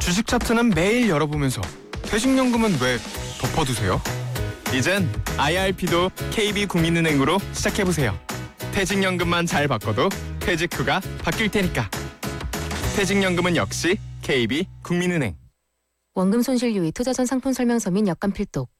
주식 차트는 매일 열어보면서 퇴직연금은 왜 덮어두세요? 이젠 IRP도 KB국민은행으로 시작해보세요. 퇴직연금만 잘 바꿔도 퇴직 후가 바뀔 테니까. 퇴직연금은 역시 KB국민은행. 원금 손실 유의 투자 전 상품 설명서 및 약관 필독.